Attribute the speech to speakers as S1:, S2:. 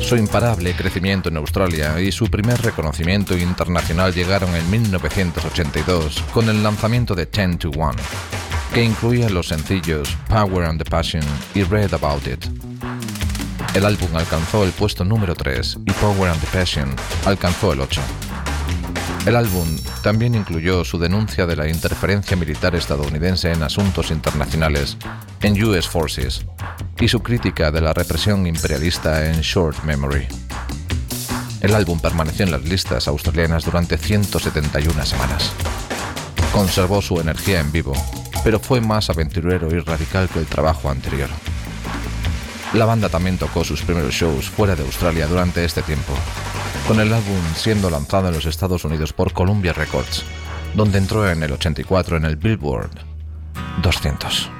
S1: Su imparable crecimiento en Australia y su primer reconocimiento internacional llegaron en 1982 con el lanzamiento de 10 to 1, que incluía los sencillos Power and the Passion y Read About It. El álbum alcanzó el puesto número 3 y Power and the Passion alcanzó el 8. El álbum también incluyó su denuncia de la interferencia militar estadounidense en asuntos internacionales en US Forces y su crítica de la represión imperialista en Short Memory. El álbum permaneció en las listas australianas durante 171 semanas. Conservó su energía en vivo, pero fue más aventurero y radical que el trabajo anterior. La banda también tocó sus primeros shows fuera de Australia durante este tiempo, con el álbum siendo lanzado en los Estados Unidos por Columbia Records, donde entró en el 84 en el Billboard 200.